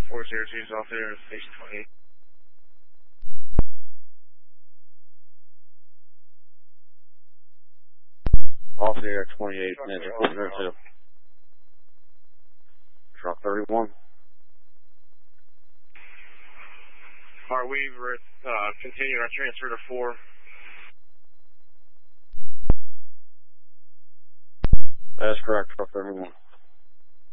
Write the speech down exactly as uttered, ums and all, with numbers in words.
four zero two is off there, station twenty-eight. Off the air twenty-eight, Ninja four zero two. Drop thirty-one. Our Weaver, uh, continue our transfer to four. That is correct, drop thirty-one.